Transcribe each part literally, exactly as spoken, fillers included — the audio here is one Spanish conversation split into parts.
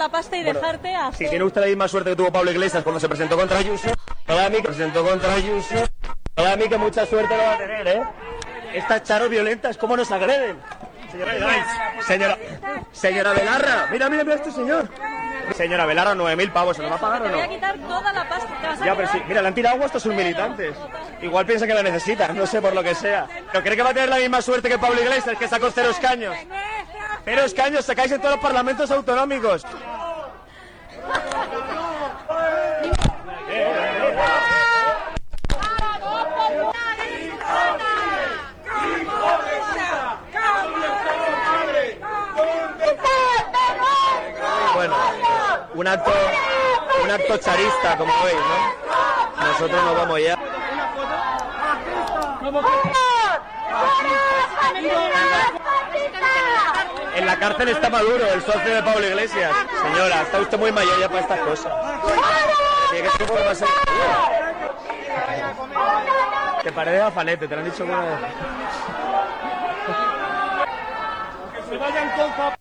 la pasta y bueno, dejarte hacer... Si tiene usted la misma suerte que tuvo Pablo Iglesias cuando se presentó contra Ayuso, para mí que presentó contra Ayuso, para mí que mucha suerte lo va a tener, ¿eh? Estas charos violentas, ¿cómo nos agreden? Señora, señora, señora Belarra, mira, mira, mira este señor. Señora Belarra, nueve mil pavos, ¿se lo va a pagar o no? Te voy a quitar toda la pasta. Ya, pero sí, mira, le han tirado agua a estos sus militantes. Igual piensan que la necesitan, no sé, por lo que sea. Pero cree que va a tener la misma suerte que Pablo Iglesias, que sacó cero escaños. Cero escaños, sacáis en todos los parlamentos autonómicos. Bueno, un acto, un acto charista, como veis, ¿no? Nosotros nos vamos ya. En la cárcel está Maduro, el socio de Pablo Iglesias. Señora, está usted muy mayor ya para estas cosas. Tiene que ser un poco más... Te parece afanete, te lo han dicho como... Que se vayan con...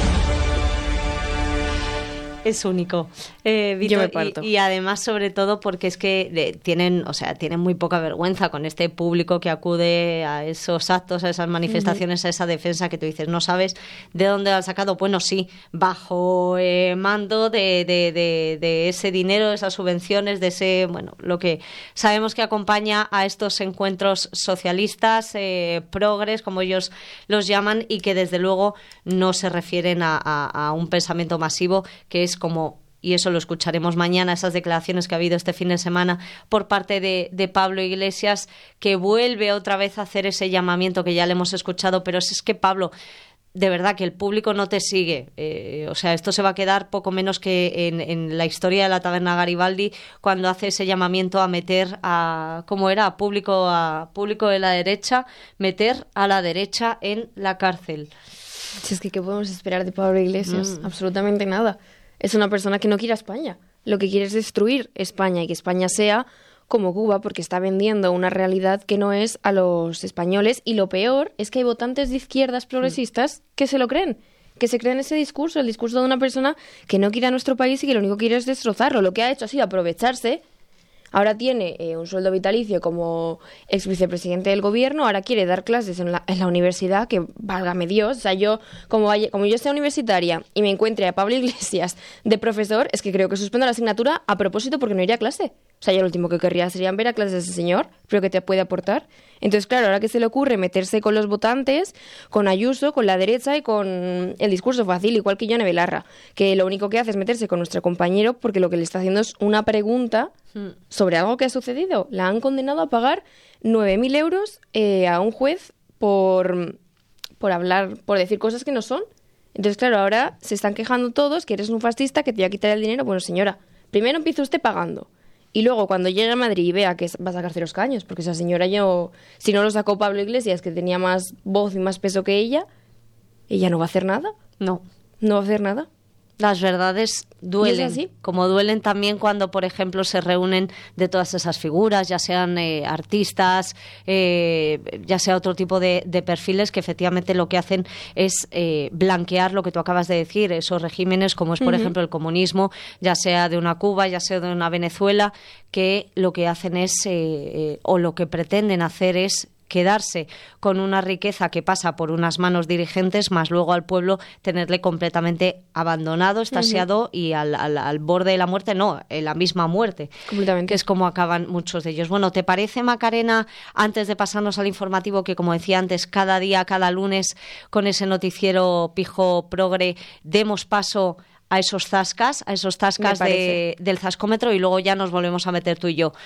Es único, eh, Vito, yo me parto. Y, y además sobre todo porque es que de, tienen, o sea, tienen muy poca vergüenza con este público que acude a esos actos, a esas manifestaciones, uh-huh. a esa defensa que tú dices, no sabes de dónde lo han sacado. Bueno, sí, bajo eh, mando de, de, de, de ese dinero, de esas subvenciones, de ese, bueno, lo que sabemos que acompaña a estos encuentros socialistas, eh, progres, como ellos los llaman, y que desde luego no se refieren a, a, a un pensamiento masivo, que es como, y eso lo escucharemos mañana, esas declaraciones que ha habido este fin de semana por parte de, de Pablo Iglesias, que vuelve otra vez a hacer ese llamamiento que ya le hemos escuchado, pero es que, Pablo, de verdad que el público no te sigue, eh, o sea, esto se va a quedar poco menos que en, en la historia de la taberna Garibaldi, cuando hace ese llamamiento a meter a, ¿cómo era?, a público, a público de la derecha, meter a la derecha en la cárcel. Si es que, ¿qué podemos esperar de Pablo Iglesias? Mm. Absolutamente nada. Es una persona que no quiere a España. Lo que quiere es destruir España y que España sea como Cuba, porque está vendiendo una realidad que no es a los españoles. Y lo peor es que hay votantes de izquierdas progresistas mm. que se lo creen, que se creen ese discurso, el discurso de una persona que no quiere a nuestro país y que lo único que quiere es destrozarlo. Lo que ha hecho ha sido aprovecharse. Ahora tiene eh, un sueldo vitalicio como ex vicepresidente del gobierno, ahora quiere dar clases en la, en la universidad, que válgame Dios. O sea, yo, como, vaya, como yo sea universitaria y me encuentre a Pablo Iglesias de profesor, es que creo que suspendo la asignatura a propósito porque no iría a clase. O sea, yo lo último que querría sería ver a clases de ese señor, pero que te puede aportar. Entonces, claro, ahora que se le ocurre meterse con los votantes, con Ayuso, con la derecha y con el discurso fácil, igual que Yone Belarra, que lo único que hace es meterse con nuestro compañero porque lo que le está haciendo es una pregunta sobre algo que ha sucedido. La han condenado a pagar nueve mil euros eh, a un juez por, por hablar, por decir cosas que no son. Entonces, claro, ahora se están quejando todos que eres un fascista, que te va a quitar el dinero. Bueno, señora, primero empieza usted pagando. Y luego, cuando llegue a Madrid y vea que va a sacar cero escaños, porque esa señora, yo, si no lo sacó Pablo Iglesias, que tenía más voz y más peso que ella, ella no va a hacer nada. No. No va a hacer nada. Las verdades duelen, ¿Es así? Como duelen también cuando, por ejemplo, se reúnen de todas esas figuras, ya sean eh, artistas, eh, ya sea otro tipo de, de perfiles que efectivamente lo que hacen es eh, blanquear lo que tú acabas de decir, esos regímenes como es, por uh-huh. ejemplo, el comunismo, ya sea de una Cuba, ya sea de una Venezuela, que lo que hacen es, eh, eh, o lo que pretenden hacer es quedarse con una riqueza que pasa por unas manos dirigentes, más luego al pueblo tenerle completamente abandonado, estasiado uh-huh. y al, al, al borde de la muerte, no, en la misma muerte, completamente. Que es como acaban muchos de ellos. Bueno, ¿te parece, Macarena, antes de pasarnos al informativo, que como decía antes, cada día, cada lunes, con ese noticiero pijo progre, demos paso a esos zascas, a esos zascas de, del zascómetro, y luego ya nos volvemos a meter tú y yo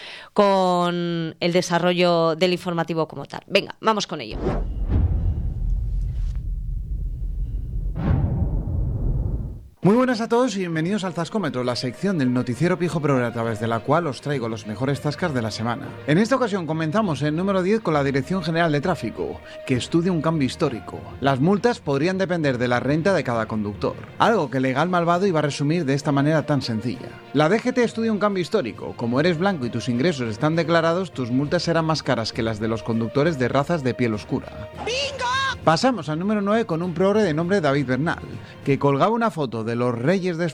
con el desarrollo del informativo como tal? Venga, vamos con ello. Muy buenas a todos y bienvenidos al Zascómetro, la sección del noticiero pijo progre a través de la cual os traigo los mejores zascas de la semana. En esta ocasión comenzamos el número diez con la Dirección General de Tráfico, que estudia un cambio histórico. Las multas podrían depender de la renta de cada conductor, algo que Legal Malvado iba a resumir de esta manera tan sencilla. La D G T estudia un cambio histórico. Como eres blanco y tus ingresos están declarados, tus multas serán más caras que las de los conductores de razas de piel oscura. ¡Bingo! Pasamos al número nueve con un progre de nombre David Bernal, que colgaba una foto de los Reyes de España